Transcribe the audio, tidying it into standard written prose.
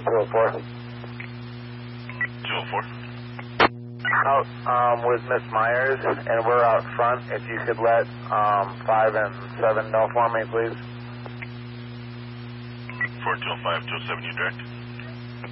204. 204. Out with Miss Myers, and we're out front. If you could let 5 and 7 know for me, please. 4 205 207, you direct?